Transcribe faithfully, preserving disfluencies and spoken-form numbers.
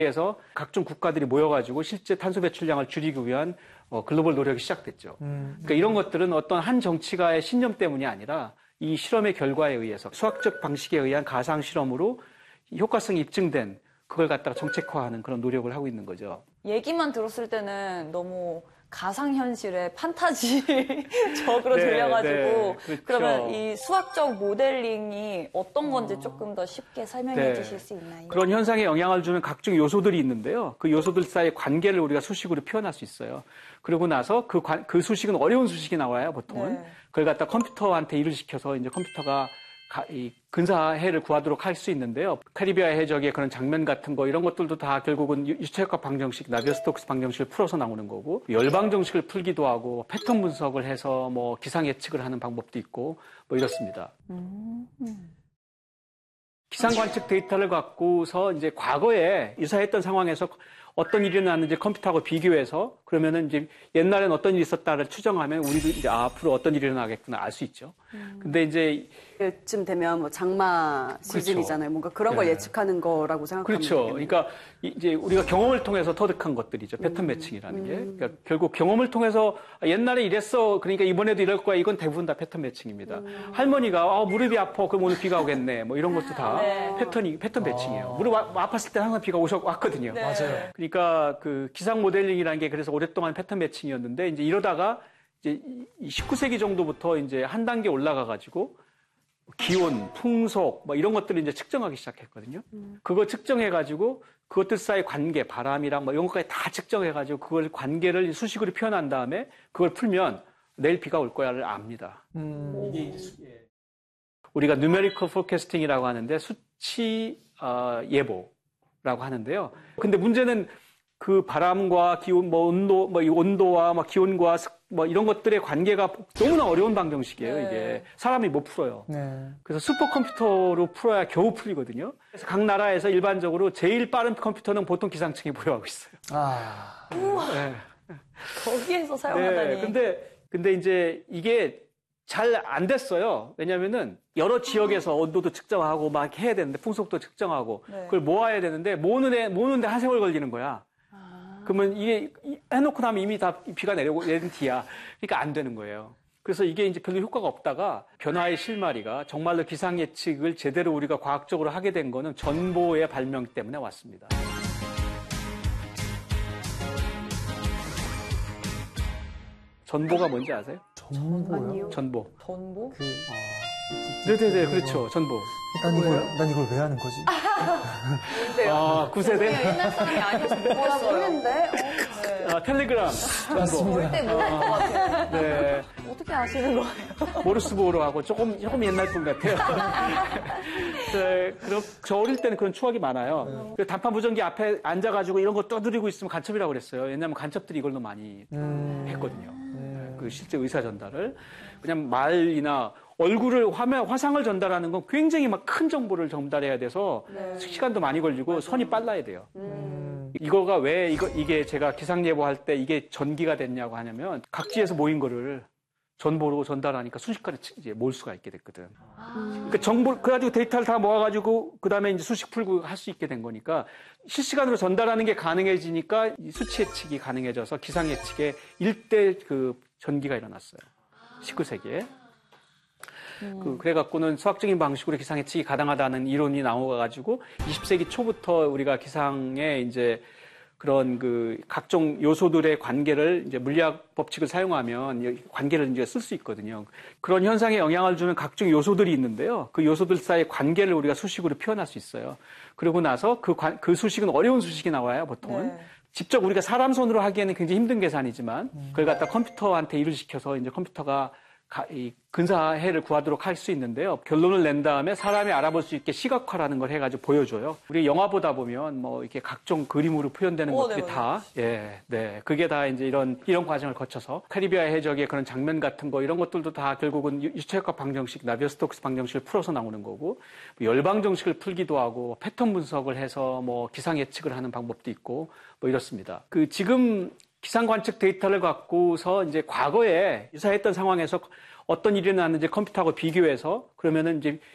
에서 각종 국가들이 모여가지고 실제 탄소 배출량을 줄이기 위한 어, 글로벌 노력이 시작됐죠. 음. 그러니까 이런 것들은 어떤 한 정치가의 신념 때문이 아니라 이 실험의 결과에 의해서 수학적 방식에 의한 가상 실험으로 효과성이 입증된 그걸 갖다가 정책화하는 그런 노력을 하고 있는 거죠. 얘기만 들었을 때는 너무 가상현실의 판타지적으로 네, 들려가지고 네, 그렇죠. 그러면 이 수학적 모델링이 어떤 건지 조금 더 쉽게 설명해 네. 주실 수 있나요? 그런 현상에 영향을 주는 각종 요소들이 있는데요. 그 요소들 사이의 관계를 우리가 수식으로 표현할 수 있어요. 그러고 나서 그, 관, 그 수식은 어려운 수식이 나와요, 보통은. 네. 그걸 갖다 컴퓨터한테 일을 시켜서 이제 컴퓨터가 가, 이 근사해를 구하도록 할 수 있는데요. 카리비아 해적의 그런 장면 같은 거 이런 것들도 다 결국은 유체역학 방정식, 나비어-스토크스 방정식을 풀어서 나오는 거고 열방정식을 풀기도 하고 패턴 분석을 해서 뭐 기상 예측을 하는 방법도 있고 뭐 이렇습니다. 음. 기상 관측 데이터를 갖고서 이제 과거에 유사했던 상황에서 어떤 일이 났는지 컴퓨터하고 비교해서 그러면은 이제 옛날엔 어떤 일이 있었다를 추정하면 우리도 이제 아, 앞으로 어떤 일이 일어나겠구나 알 수 있죠. 음. 근데 이제 쯤 되면 뭐 장마 시즌이잖아요. 그렇죠. 뭔가 그런 걸 네. 예측하는 거라고 생각하면 그렇죠. 되겠네요. 그러니까 이제 우리가 경험을 통해서 터득한 것들이죠. 패턴 음. 매칭이라는 게. 그러니까 결국 경험을 통해서 옛날에 이랬어. 그러니까 이번에도 이럴 거야. 이건 대부분 다 패턴 매칭입니다. 음. 할머니가 아, 무릎이 아파. 그럼 오늘 비가 오겠네. 뭐 이런 것도 다 네. 패턴이 패턴 매칭이에요. 아. 무릎 아, 아팠을 때 항상 비가 오셔 왔거든요. 네. 맞아요. 그러니까 그 기상 모델링이라는 게 그래서 오랫동안 패턴 매칭이었는데 이제 이러다가 이제 십구 세기 정도부터 이제 한 단계 올라가 가지고 기온, 풍속, 뭐 이런 것들을 이제 측정하기 시작했거든요. 음. 그거 측정해가지고 그것들 사이의 관계, 바람이랑 뭐 이런 것까지 다 측정해가지고 그걸 관계를 수식으로 표현한 다음에 그걸 풀면 내일 비가 올 거야를 압니다. 음. 이게 이제 우리가 numerical forecasting이라고 하는데 수치 어, 예보라고 하는데요. 근데 문제는 그 바람과 기온, 뭐 온도, 뭐 이 온도와 막 기온과 습, 뭐 이런 것들의 관계가 너무나 어려운 방정식이에요. 네. 이게 사람이 못 풀어요. 네. 그래서 슈퍼컴퓨터로 풀어야 겨우 풀리거든요. 그래서 각 나라에서 일반적으로 제일 빠른 컴퓨터는 보통 기상청이 보유하고 있어요. 아, 우와. 네. 거기에서 사용하다니. 네. 근데 근데 이제 이게 잘 안 됐어요. 왜냐면은 여러 지역에서 온도도 측정하고 막 해야 되는데 풍속도 측정하고 네. 그걸 모아야 되는데 모으는데 모으는데 한 세월 걸리는 거야. 그러면 이게 해놓고 나면 이미 다 비가 내려고 내린 뒤야. 그러니까 안 되는 거예요. 그래서 이게 이제 별로 효과가 없다가 변화의 실마리가 정말로 기상 예측을 제대로 우리가 과학적으로 하게 된 거는 전보의 발명 때문에 왔습니다. 전보가 뭔지 아세요? 전보요? 전보. 전보? 그, 어... 네네네, 그렇죠. 전보. 난 이걸, 난 이걸 왜 하는 거지? 아, 구 세대? 옛날 사람이 아니어서 모르겠는데? 아, 텔레그램. 전보. 절대 모를 것 같아요. 네. 어떻게 아시는 거예요? 모르스보로하고 조금, 조금 옛날 분 같아요. 네, 그럼 저 어릴 때는 그런 추억이 많아요. 네. 단판 무전기 앞에 앉아가지고 이런 거 떠들이고 있으면 간첩이라고 그랬어요. 왜냐면 간첩들이 이걸로 많이 음. 했거든요. 음. 그 실제 의사 전달을. 그냥 말이나 얼굴을 화면, 화상을 전달하는 건 굉장히 막 큰 정보를 전달해야 돼서 네. 시간도 많이 걸리고 맞아. 선이 빨라야 돼요. 음. 이거가 왜 이거 이게 제가 기상 예보할 때 이게 전기가 됐냐고 하냐면 각지에서 모인 거를 전보로 전달하니까 순식간에 이제 몰 수가 있게 됐거든. 아. 그러니까 정보 그래가지고 데이터를 다 모아가지고 그 다음에 이제 수식 풀고 할 수 있게 된 거니까 실시간으로 전달하는 게 가능해지니까 이 수치 예측이 가능해져서 기상 예측에 일대 그 전기가 일어났어요. 십구 세기에. 음. 그, 그래갖고는 수학적인 방식으로 기상 예측이 가능하다는 이론이 나와가지고 이십 세기 초부터 우리가 기상에 이제 그런 그 각종 요소들의 관계를 이제 물리학 법칙을 사용하면 관계를 이제 쓸 수 있거든요. 그런 현상에 영향을 주는 각종 요소들이 있는데요. 그 요소들 사이의 관계를 우리가 수식으로 표현할 수 있어요. 그러고 나서 그, 관, 그 수식은 어려운 수식이 나와요, 보통은. 네. 직접 우리가 사람 손으로 하기에는 굉장히 힘든 계산이지만 그걸 갖다 컴퓨터한테 일을 시켜서 이제 컴퓨터가 가, 이 근사해를 구하도록 할 수 있는데요. 결론을 낸 다음에 사람이 알아볼 수 있게 시각화라는 걸 해가지고 보여줘요. 우리 영화 보다 보면 뭐 이렇게 각종 그림으로 표현되는 오, 것들이 네, 다, 예, 네. 그게 다 이제 이런, 이런 과정을 거쳐서 카리비아 해적의 그런 장면 같은 거 이런 것들도 다 결국은 유체역학 방정식, 나비어-스토크스 방정식을 풀어서 나오는 거고, 열방정식을 풀기도 하고, 패턴 분석을 해서 뭐 기상 예측을 하는 방법도 있고, 뭐 이렇습니다. 그 지금 기상 관측 데이터를 갖고서 이제 과거에 유사했던 상황에서 어떤 일이 났는지 컴퓨터하고 비교해서 그러면은 이제